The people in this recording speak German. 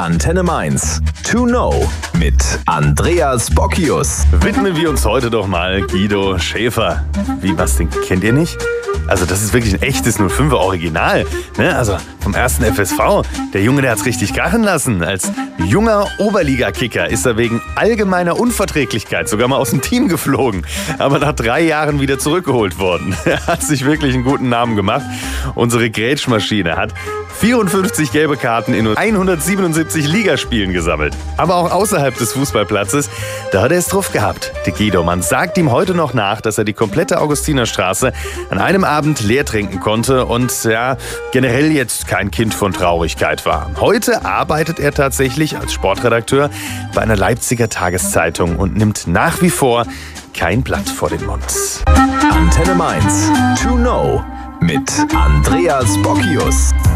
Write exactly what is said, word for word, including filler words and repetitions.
Antenne Mainz. To know mit Andreas Bockius. Widmen wir uns heute doch mal Guido Schäfer. Wie, was, den kennt ihr nicht? Also das ist wirklich ein echtes null fünfer Original. Ne? Also vom ersten F S V. Der Junge, der hat's richtig krachen lassen. Als junger Oberliga-Kicker ist er wegen allgemeiner Unverträglichkeit sogar mal aus dem Team geflogen. Aber nach drei Jahren wieder zurückgeholt worden. Er hat sich wirklich einen guten Namen gemacht. Unsere Grätschmaschine hat vierundfünfzig gelbe Karten in nur hundertsiebenundsiebzig Ligaspielen gesammelt. Aber auch außerhalb des Fußballplatzes, da hat er es drauf gehabt. Der Guido, man sagt ihm heute noch nach, dass er die komplette Augustinerstraße an einem Abend leer trinken konnte und ja, generell jetzt kein Kind von Traurigkeit war. Heute arbeitet er tatsächlich als Sportredakteur bei einer Leipziger Tageszeitung und nimmt nach wie vor kein Blatt vor den Mund. Antenne Mainz. To know mit Andreas Bockius.